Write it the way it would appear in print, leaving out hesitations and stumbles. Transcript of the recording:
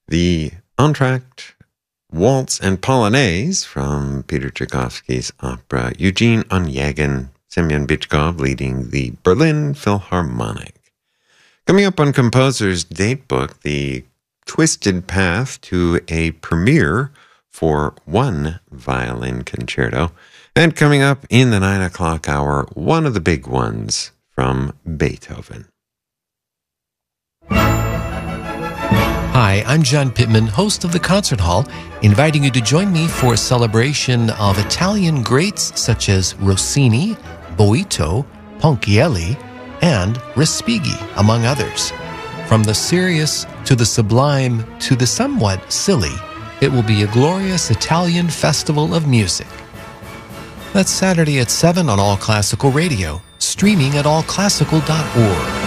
the entr'acte Waltz and Polonaise from Peter Tchaikovsky's opera Eugene Onegin, Semyon Bychkov leading the Berlin Philharmonic. Coming up on Composer's Datebook, the twisted path to a premiere for one violin concerto. And coming up in the 9 o'clock hour, one of the big ones from Beethoven. Hi, I'm John Pittman, host of The Concert Hall, inviting you to join me for a celebration of Italian greats such as Rossini, Boito, Ponchielli, and Respighi, among others. From the serious to the sublime to the somewhat silly, it will be a glorious Italian festival of music. That's Saturday at 7 on All Classical Radio, streaming at allclassical.org.